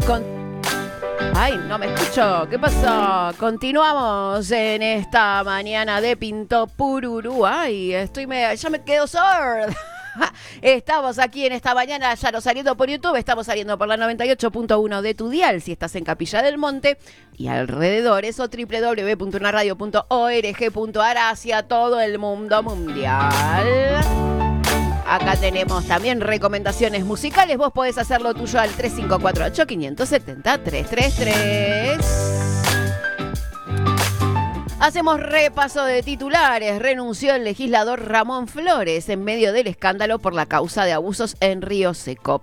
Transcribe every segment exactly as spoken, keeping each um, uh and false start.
Con... Ay, no me escucho. ¿Qué pasó? Continuamos en esta mañana de Pinto Pururú. Ay, estoy me... ya me quedo sorda. Estamos aquí en esta mañana, ya no saliendo por YouTube, estamos saliendo por la noventa y ocho punto uno de tu dial, si estás en Capilla del Monte y alrededores, o doble u doble u doble u punto una radio punto org punto ar hacia todo el mundo mundial. Acá tenemos también recomendaciones musicales, vos podés hacer lo tuyo al tres cinco cuatro ocho, cinco siete cero, tres tres tres. Hacemos repaso de titulares. Renunció el legislador Ramón Flores en medio del escándalo por la causa de abusos en Río Seco.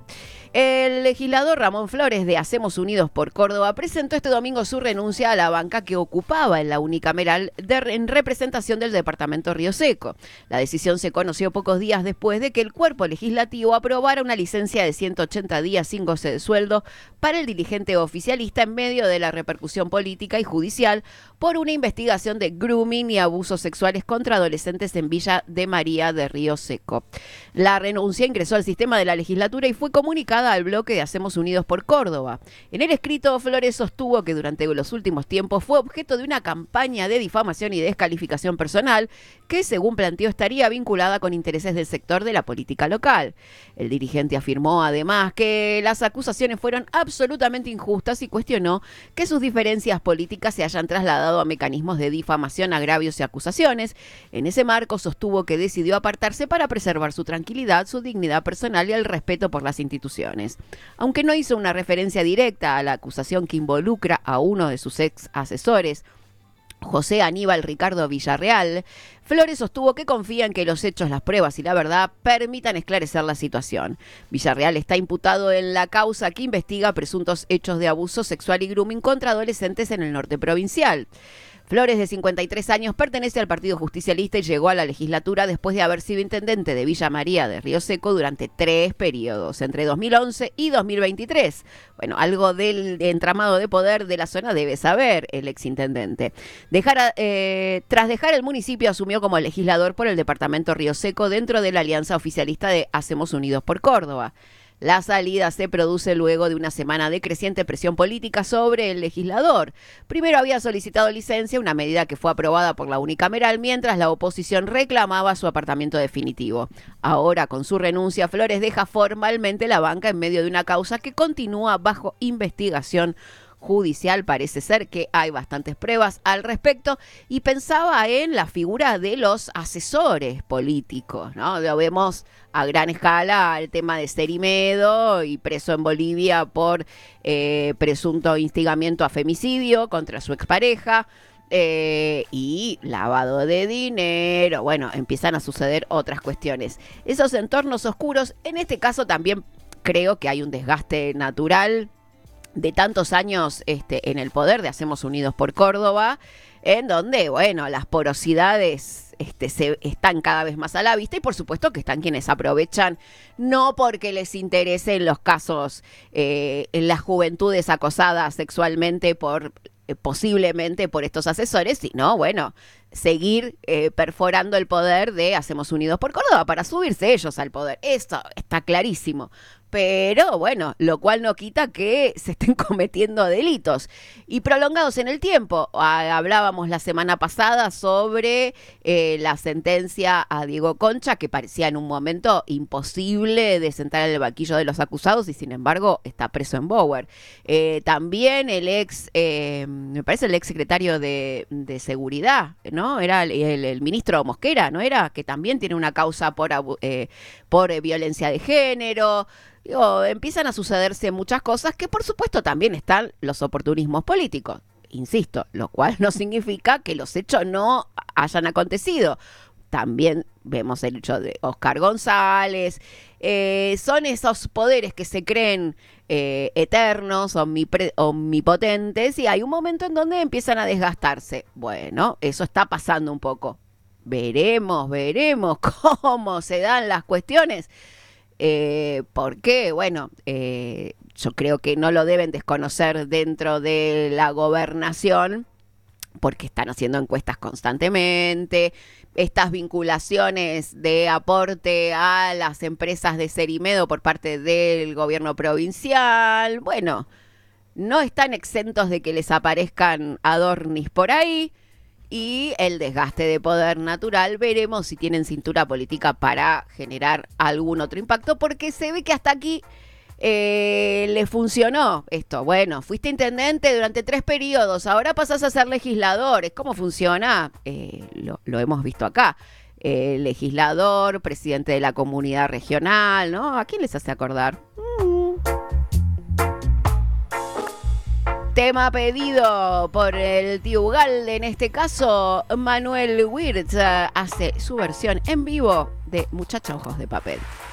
El legislador Ramón Flores de Hacemos Unidos por Córdoba presentó este domingo su renuncia a la banca que ocupaba en la unicameral de, en representación del departamento Río Seco. La decisión se conoció pocos días después de que el cuerpo legislativo aprobara una licencia de ciento ochenta días sin goce de sueldo para el dirigente oficialista en medio de la repercusión política y judicial por una investigación de grooming y abusos sexuales contra adolescentes en Villa de María de Río Seco. La renuncia ingresó al sistema de la legislatura y fue comunicada al bloque de Hacemos Unidos por Córdoba. En el escrito, Flores sostuvo que durante los últimos tiempos fue objeto de una campaña de difamación y descalificación personal que, según planteó, estaría vinculada con intereses del sector de la política local. El dirigente afirmó además que las acusaciones fueron absolutamente injustas y cuestionó que sus diferencias políticas se hayan trasladado a mecanismos de difamación, agravios y acusaciones. En ese marco sostuvo que decidió apartarse para preservar su tranquilidad, su dignidad personal y el respeto por las instituciones. Aunque no hizo una referencia directa a la acusación que involucra a uno de sus ex asesores, José Aníbal Ricardo Villarreal, Flores sostuvo que confía en que los hechos, las pruebas y la verdad permitan esclarecer la situación. Villarreal está imputado en la causa que investiga presuntos hechos de abuso sexual y grooming contra adolescentes en el norte provincial. Flores, de cincuenta y tres años, pertenece al Partido Justicialista y llegó a la legislatura después de haber sido intendente de Villa María de Río Seco durante tres periodos, entre dos mil once y dos mil veintitrés. Bueno, algo del entramado de poder de la zona debe saber el exintendente. Dejar, eh, tras dejar el municipio, asumió como legislador por el departamento Río Seco dentro de la alianza oficialista de Hacemos Unidos por Córdoba. La salida se produce luego de una semana de creciente presión política sobre el legislador. Primero había solicitado licencia, una medida que fue aprobada por la unicameral, mientras la oposición reclamaba su apartamiento definitivo. Ahora, con su renuncia, Flores deja formalmente la banca en medio de una causa que continúa bajo investigación judicial. Parece ser que hay bastantes pruebas al respecto y pensaba en la figura de los asesores políticos, ¿no? Lo vemos a gran escala el tema de Cerimedo y preso en Bolivia por eh, presunto instigamiento a femicidio contra su expareja. Eh, y lavado de dinero, bueno, empiezan a suceder otras cuestiones. Esos entornos oscuros, en este caso también creo que hay un desgaste natural de tantos años este, en el poder de Hacemos Unidos por Córdoba, en donde, bueno, las porosidades este, se, están cada vez más a la vista y por supuesto que están quienes aprovechan, no porque les interesen los casos eh, en las juventudes acosadas sexualmente por eh, posiblemente por estos asesores, sino, bueno, seguir eh, perforando el poder de Hacemos Unidos por Córdoba para subirse ellos al poder. Esto está clarísimo. Pero bueno, lo cual no quita que se estén cometiendo delitos y prolongados en el tiempo. Hablábamos la semana pasada sobre eh, la sentencia a Diego Concha, que parecía en un momento imposible de sentar en el banquillo de los acusados y sin embargo está preso en Bower. Eh, también el ex, eh, me parece el ex secretario de, de Seguridad, ¿no? Era el, el, el ministro Mosquera, ¿no era? Que también tiene una causa por, eh, por eh, violencia de género. Digo, empiezan a sucederse muchas cosas que por supuesto también están los oportunismos políticos, insisto, lo cual no significa que los hechos no hayan acontecido. También vemos el hecho de Oscar González, eh, son esos poderes que se creen eh, eternos, omnipre- omnipotentes y hay un momento en donde empiezan a desgastarse. Bueno, eso está pasando un poco. Veremos, veremos cómo se dan las cuestiones. Eh, ¿Por qué? Bueno, eh, yo creo que no lo deben desconocer dentro de la gobernación porque están haciendo encuestas constantemente, estas vinculaciones de aporte a las empresas de Cerimedo por parte del gobierno provincial, bueno, no están exentos de que les aparezcan adornis por ahí. Y el desgaste de poder natural, veremos si tienen cintura política para generar algún otro impacto, porque se ve que hasta aquí eh, le funcionó esto. Bueno, fuiste intendente durante tres periodos, ahora pasás a ser legislador. ¿Cómo funciona? Eh, lo, lo hemos visto acá. Eh, legislador, presidente de la comunidad regional, ¿no? ¿A quién les hace acordar? Mm. Tema pedido por el tío Ugalde, en este caso Manuel Wirtz hace su versión en vivo de Muchacha Ojos de Papel.